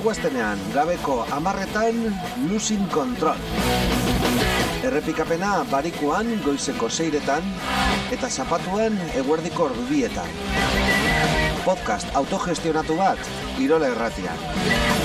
Asteguaztenean, gabeko 10:00 Losing Control. Errepikapena barikuan goizeko 6:00 eta zapatuan eguerdiko 2:00. Podcast autogestionatu bat, Irola Irratian.